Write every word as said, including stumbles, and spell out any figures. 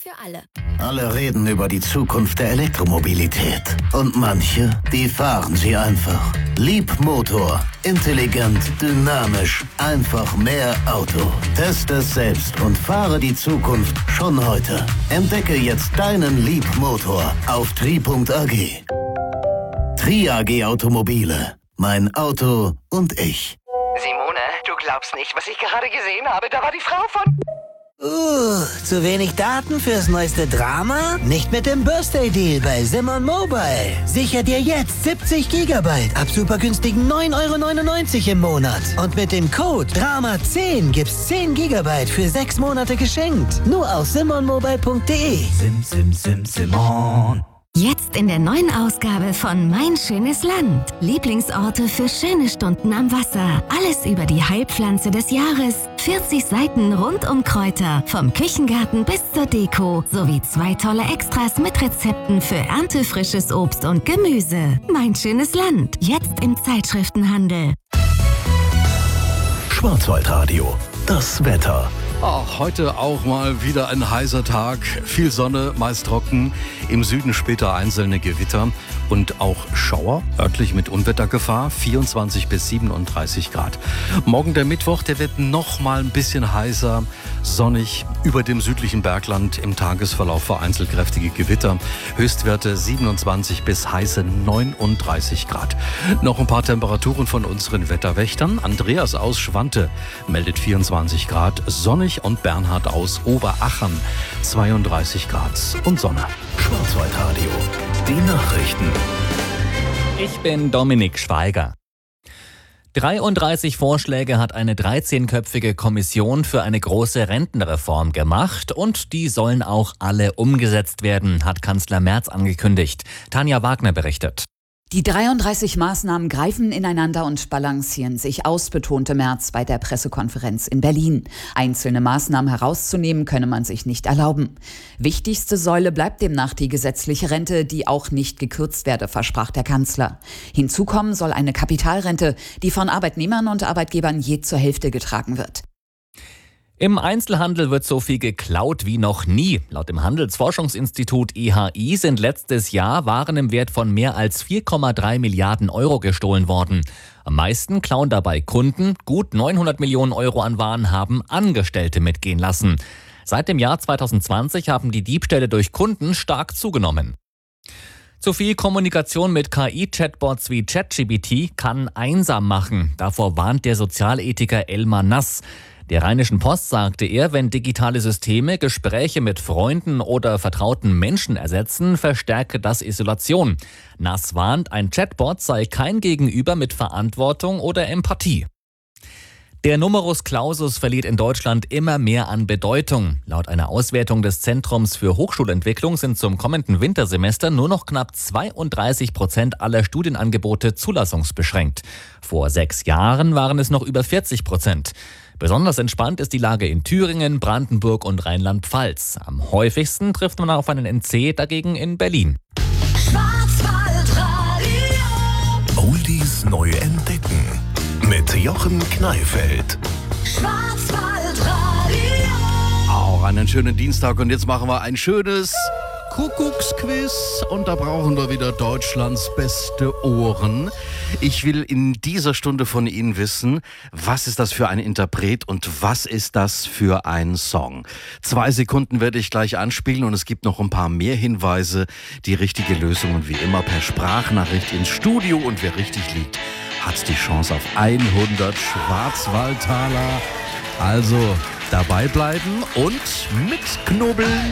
für alle. Alle reden über die Zukunft der Elektromobilität. Und manche, die fahren sie einfach. Leapmotor. Intelligent, dynamisch, einfach mehr Auto. Teste es selbst und fahre die Zukunft schon heute. Entdecke jetzt deinen Leapmotor auf tri punkt a g. Tri A G Automobile. Mein Auto und ich. Simone, du glaubst nicht, was ich gerade gesehen habe. Da war die Frau von... Uh, zu wenig Daten fürs neueste Drama? Nicht mit dem Birthday-Deal bei Simon Mobile. Sicher dir jetzt siebzig Gigabyte ab super günstigen neun Euro neunundneunzig im Monat. Und mit dem Code Drama zehn gibt's zehn Gigabyte für sechs Monate geschenkt. Nur auf simon mobile punkt de. Sim, sim, sim, Simon. Jetzt in der neuen Ausgabe von Mein schönes Land. Lieblingsorte für schöne Stunden am Wasser. Alles über die Heilpflanze des Jahres. vierzig Seiten rund um Kräuter. Vom Küchengarten bis zur Deko. Sowie zwei tolle Extras mit Rezepten für erntefrisches Obst und Gemüse. Mein schönes Land. Jetzt im Zeitschriftenhandel. Schwarzwaldradio. Das Wetter. Ach, heute auch mal wieder ein heißer Tag. Viel Sonne, meist trocken. Im Süden später einzelne Gewitter und auch Schauer, örtlich mit Unwettergefahr, vierundzwanzig bis siebenunddreißig Grad. Morgen der Mittwoch, der wird noch mal ein bisschen heißer, sonnig über dem südlichen Bergland, im Tagesverlauf vereinzelt kräftige Gewitter. Höchstwerte siebenundzwanzig bis heiße neununddreißig Grad. Noch ein paar Temperaturen von unseren Wetterwächtern. Andreas aus Schwante meldet vierundzwanzig Grad, sonnig, und Bernhard aus Oberachern zweiunddreißig Grad und Sonne. Schwarzwaldradio. Die Nachrichten. Ich bin Dominik Schweiger. dreiunddreißig Vorschläge hat eine dreizehnköpfige Kommission für eine große Rentenreform gemacht und die sollen auch alle umgesetzt werden, hat Kanzler Merz angekündigt. Tanja Wagner berichtet. Die dreiunddreißig Maßnahmen greifen ineinander und balancieren sich aus, betonte Merz bei der Pressekonferenz in Berlin. Einzelne Maßnahmen herauszunehmen, könne man sich nicht erlauben. Wichtigste Säule bleibt demnach die gesetzliche Rente, die auch nicht gekürzt werde, versprach der Kanzler. Hinzu kommen soll eine Kapitalrente, die von Arbeitnehmern und Arbeitgebern je zur Hälfte getragen wird. Im Einzelhandel wird so viel geklaut wie noch nie. Laut dem Handelsforschungsinstitut I H I sind letztes Jahr Waren im Wert von mehr als vier Komma drei Milliarden Euro gestohlen worden. Am meisten klauen dabei Kunden. Gut neunhundert Millionen Euro an Waren haben Angestellte mitgehen lassen. Seit dem Jahr zweitausendzwanzig haben die Diebstähle durch Kunden stark zugenommen. Zu viel Kommunikation mit K I-Chatbots wie ChatGPT kann einsam machen. Davor warnt der Sozialethiker Elmar Nass. Der Rheinischen Post sagte er, wenn digitale Systeme Gespräche mit Freunden oder vertrauten Menschen ersetzen, verstärke das Isolation. Nass warnt, ein Chatbot sei kein Gegenüber mit Verantwortung oder Empathie. Der Numerus Clausus verliert in Deutschland immer mehr an Bedeutung. Laut einer Auswertung des Zentrums für Hochschulentwicklung sind zum kommenden Wintersemester nur noch knapp zweiunddreißig Prozent aller Studienangebote zulassungsbeschränkt. Vor sechs Jahren waren es noch über vierzig Prozent. Besonders entspannt ist die Lage in Thüringen, Brandenburg und Rheinland-Pfalz. Am häufigsten trifft man auf einen N C dagegen in Berlin. Schwarzwaldradio. Oldies neu entdecken. Mit Jochen Kneifeld. Schwarzwaldradio. Auch einen schönen Dienstag und jetzt machen wir ein schönes Kuckucksquiz und da brauchen wir wieder Deutschlands beste Ohren. Ich will in dieser Stunde von Ihnen wissen, was ist das für ein Interpret und was ist das für ein Song? Zwei Sekunden werde ich gleich anspielen und es gibt noch ein paar mehr Hinweise. Die richtige Lösung und wie immer per Sprachnachricht ins Studio und wer richtig liegt, hat die Chance auf hundert Schwarzwaldtaler. Also dabei bleiben und mitknubbeln.